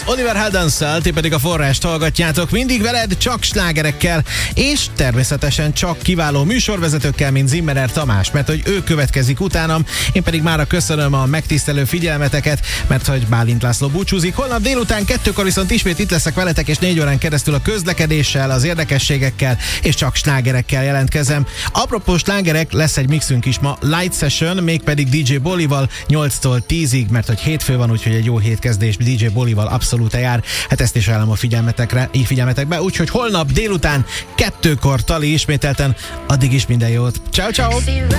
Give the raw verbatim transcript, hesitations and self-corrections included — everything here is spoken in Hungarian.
Oliver Heldenszel, ti pedig a Forrást hallgatjátok, mindig veled, csak slágerekkel, és természetesen csak kiváló műsorvezetőkkel, mint Zimmerer Tamás, mert hogy ő következik utánam, én pedig mára köszönöm a megtisztelő figyelmeteket, mert hogy Bálint László búcsúzik. Holnap délután kettőkor viszont ismét itt leszek veletek, és négy órán keresztül a közlekedéssel, az érdekességekkel, és csak slágerekkel jelentkezem. Apropó slágerek, lesz egy mixünk is ma, Light Session, mégpedig dé dzsé Bolival nyolctól tízig, mert hogy hétfő van, úgyhogy egy jó hétkezdés dé dzsé Bolival abszolút jár. Hát ezt is ajánlom a figyelmetekre, így figyelmetekbe, úgyhogy holnap délután kettőkor Tali ismételten, addig is minden jót. Ciao, ciao.